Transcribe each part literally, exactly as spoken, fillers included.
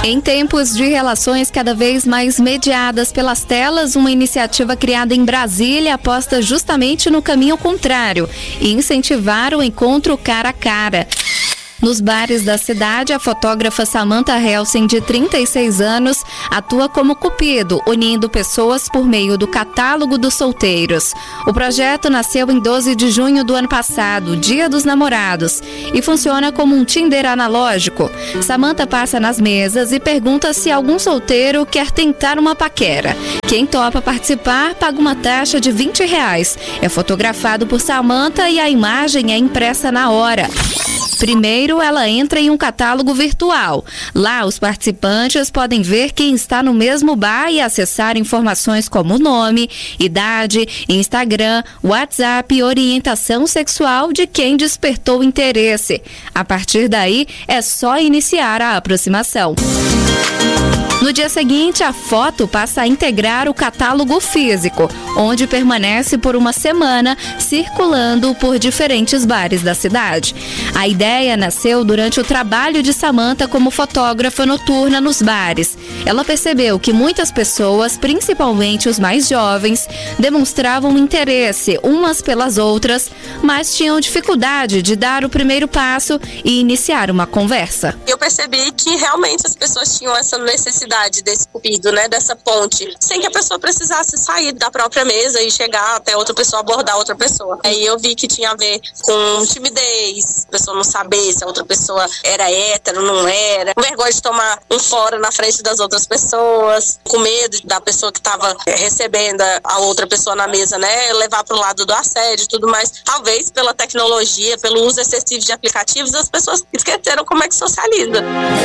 Em tempos de relações cada vez mais mediadas pelas telas, uma iniciativa criada em Brasília aposta justamente no caminho contrário e incentivar o encontro cara a cara. Nos bares da cidade, a fotógrafa Samantha Helsen, de trinta e seis anos, atua como cupido, unindo pessoas por meio do catálogo dos solteiros. O projeto nasceu em doze de junho do ano passado, Dia dos Namorados, e funciona como um Tinder analógico. Samantha passa nas mesas e pergunta se algum solteiro quer tentar uma paquera. Quem topa participar paga uma taxa de vinte reais. É fotografado por Samantha e a imagem é impressa na hora. Primeiro, ela entra em um catálogo virtual. Lá, os participantes podem ver quem está no mesmo bar e acessar informações como nome, idade, Instagram, WhatsApp e orientação sexual de quem despertou interesse. A partir daí, é só iniciar a aproximação. No dia seguinte, a foto passa a integrar o catálogo físico, onde permanece por uma semana circulando por diferentes bares da cidade. A ideia nasceu durante o trabalho de Samantha como fotógrafa noturna nos bares. Ela percebeu que muitas pessoas, principalmente os mais jovens, demonstravam interesse umas pelas outras, mas tinham dificuldade de dar o primeiro passo e iniciar uma conversa. Eu percebi que realmente as pessoas tinham essa necessidade desse cupido, né, dessa ponte, sem que a pessoa precisasse sair da própria mesa e chegar até outra pessoa, abordar outra pessoa. Aí eu vi que tinha a ver com timidez, a pessoa não saber se a outra pessoa era hétero, não era, vergonha de tomar um fora na frente das outras pessoas, com medo da pessoa que estava recebendo a outra pessoa na mesa, né, levar para o lado do assédio e tudo mais. Talvez pela tecnologia, pelo uso excessivo de aplicativos, as pessoas esqueceram como é que socializa.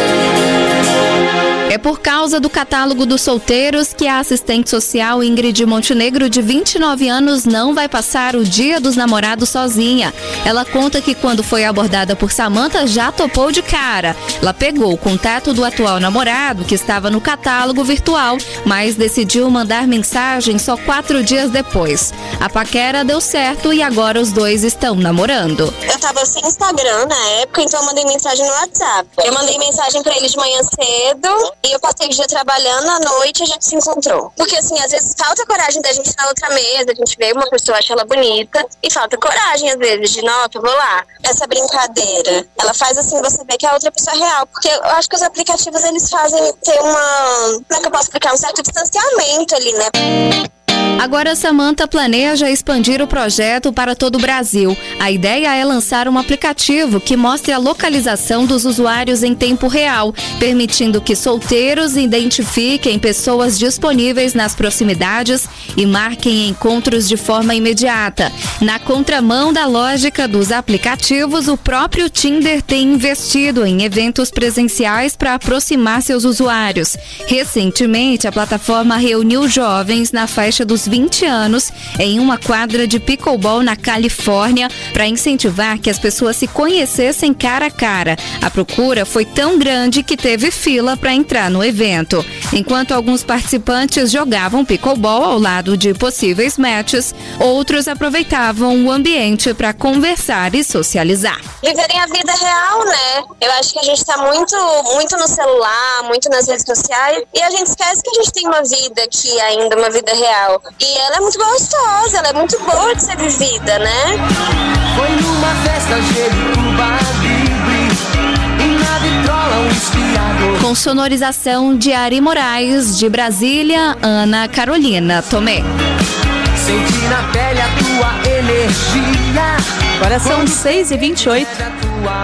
É por causa do catálogo dos solteiros que a assistente social Ingrid Montenegro, de vinte e nove anos, não vai passar o Dia dos Namorados sozinha. Ela conta que quando foi abordada por Samantha, já topou de cara. Ela pegou o contato do atual namorado, que estava no catálogo virtual, mas decidiu mandar mensagem só quatro dias depois. A paquera deu certo e agora os dois estão namorando. Eu tava sem Instagram na época, então eu mandei mensagem no WhatsApp. Eu mandei mensagem pra ele de manhã cedo e eu passei o dia trabalhando, à noite a gente se encontrou. Porque assim, às vezes falta coragem da gente ir na outra mesa, a gente vê uma pessoa, acha ela bonita, e falta coragem às vezes de, nossa, eu vou lá. Essa brincadeira, ela faz assim, você vê que a outra pessoa é real, porque eu acho que os aplicativos, eles fazem ter uma, como é que eu posso explicar, um certo distanciamento ali, né? Agora, Samantha planeja expandir o projeto para todo o Brasil. A ideia é lançar um aplicativo que mostre a localização dos usuários em tempo real, permitindo que solteiros identifiquem pessoas disponíveis nas proximidades e marquem encontros de forma imediata. Na contramão da lógica dos aplicativos, o próprio Tinder tem investido em eventos presenciais para aproximar seus usuários. Recentemente, a plataforma reuniu jovens na faixa dos vinte anos em uma quadra de pickleball na Califórnia para incentivar que as pessoas se conhecessem cara a cara. A procura foi tão grande que teve fila para entrar no evento. Enquanto alguns participantes jogavam pickleball ao lado de possíveis matches, outros aproveitavam o ambiente para conversar e socializar. Viverem a vida real, né? Eu acho que a gente tá muito, muito no celular, muito nas redes sociais, e a gente esquece que a gente tem uma vida aqui ainda, uma vida real. E ela é muito gostosa, ela é muito boa de ser vivida, né? Foi numa festa Com sonorização de Ari Moraes, de Brasília, Ana Carolina Tomé. Senti na pele a tua energia. Agora são seis e vinte e oito.